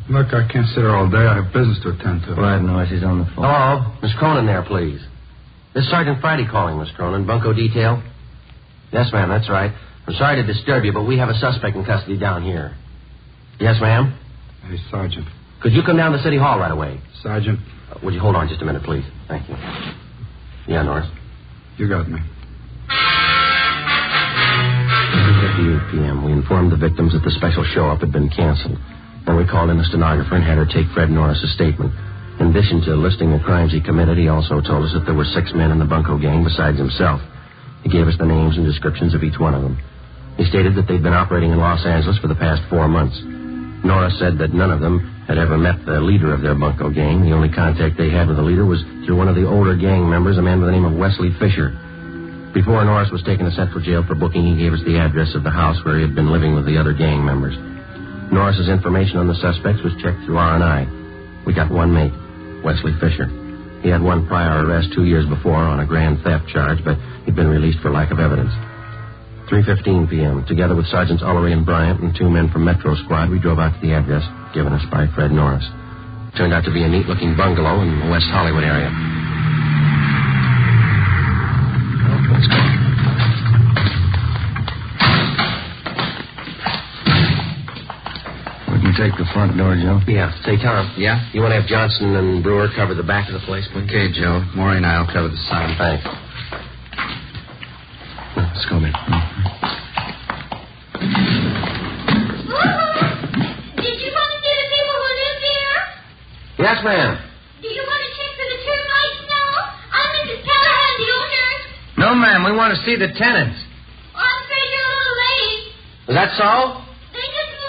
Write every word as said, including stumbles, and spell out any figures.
Look, I can't sit here all day. I have business to attend to. Right, Norris. He's on the phone. Hello? Miss Cronin there, please. This is Sergeant Friday calling, Miss Cronin. Bunco detail? Yes, ma'am, that's right. I'm sorry to disturb you, but we have a suspect in custody down here. Yes, ma'am? Hey, Sergeant. Could you come down to City Hall right away? Sergeant. Uh, would you hold on just a minute, please? Thank you. Yeah, Norris. You got me. two fifty-eight p.m. We informed the victims that the special show-up had been canceled. Then we called in a stenographer and had her take Fred Norris's statement. In addition to listing the crimes he committed, he also told us that there were six men in the Bunco gang besides himself. He gave us the names and descriptions of each one of them. He stated that they'd been operating in Los Angeles for the past four months. Norris said that none of them had ever met the leader of their Bunco gang. The only contact they had with the leader was through one of the older gang members, a man by the name of Wesley Fisher. Before Norris was taken to Central Jail for booking, he gave us the address of the house where he had been living with the other gang members. Norris's information on the suspects was checked through R and I. We got one mate, Wesley Fisher. He had one prior arrest two years before on a grand theft charge, but he'd been released for lack of evidence. three fifteen p.m., together with Sergeants Ullery and Bryant and two men from Metro Squad, we drove out to the address given us by Fred Norris. It turned out to be a neat-looking bungalow in the West Hollywood area. Well, let's go. We can take the front door, Joe. Yeah. Say, Tom. Yeah? You want to have Johnson and Brewer cover the back of the place, please? Okay, Joe. Maury and I will cover the side. Thanks. Let's go, man. Did you want to see the people who live here? Yes, ma'am. Do you want to check for the termites now? I'm Missus Callahan, the owner. No, ma'am. We want to see the tenants. Oh, I'm afraid you're a little late. Is that so?